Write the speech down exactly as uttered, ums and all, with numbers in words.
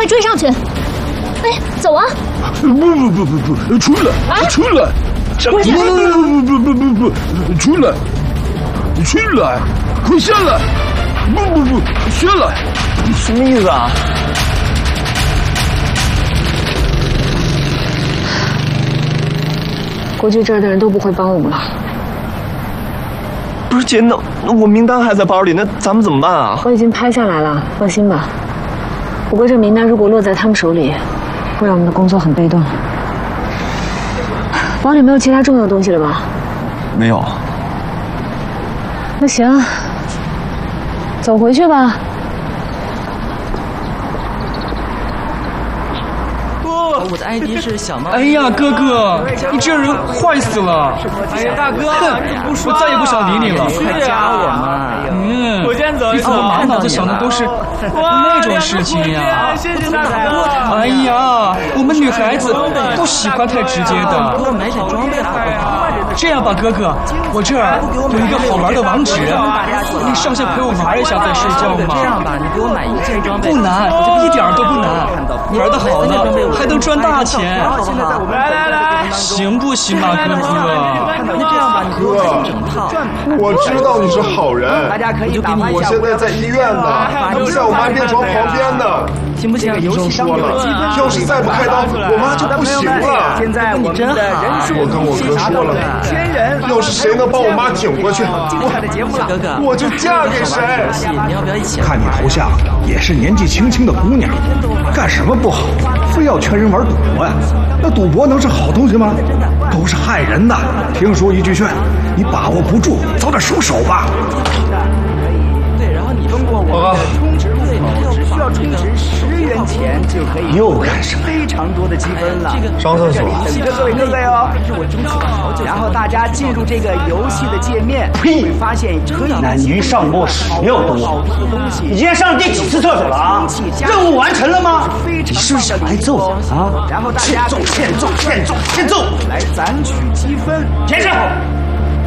快追上去！哎，走啊！ 不不不不不，出来！啊、出来！ 什么？ 不不不不不不，出来！出来！快下来！不不不，下来！ 什么意思啊？ 估计这儿的人都不会帮我们了。 不是姐，那那我名单还在包里，那咱们怎么办啊？ 我已经拍下来了，放心吧。不过这名单如果落在他们手里，会让我们的工作很被动。包里没有其他重要东西了吧？ 没有。 那行，走回去吧。 我的 I D 是小猫。 哎呀，哥哥，你这人坏死了！ 哎呀，大哥， 我再也不想理你了。 快加我嘛！ 嗯， 我先走一你怎么满脑子想的都是那种事情呀？ 谢谢大哥。 哎呀，我们女孩子不喜欢太直接的。 给我买点装备好不好？ 这样吧，哥哥，我这儿有一个好玩的网址，你上线陪我玩一下再睡觉嘛。 这样吧，你给我买一件装备。 不难，一点都不难。玩得好呢，还能赚大钱。 来来来， 行不行啊，哥哥？ 那这样吧，你给我买一整套。 我知道你是好人， 大家可以打发一下。 我现在在医院呢，在我妈病床旁边呢。 行不行？ 医生说了，要是再不开刀，我妈就不行了。 现在我们的人数我跟我哥说了， 千人， 要是谁能把我妈挺过去， 我哥哥， 我就嫁给谁。 你要不要一起？ 看你头像也是年纪轻轻的姑娘，干什么不好，非要劝人玩赌博呀？那赌博能是好东西吗？都是害人的。听说一句劝，你把握不住，早点收手吧。 对，然后你通过我们的充值入口，只需要充值十元钱就可以又干什么？ 非常多的积分了。 上厕所。 等着各位各位哦。是我争取了好久。然后大家进入这个游戏的界面，会发现可以那您上过屎尿多？你今天上第几次厕所了啊？任务完成了吗？ 你是不是想挨揍啊？ 然后大家欠揍，欠揍，欠揍，欠揍！ 来攒取积分。 先生，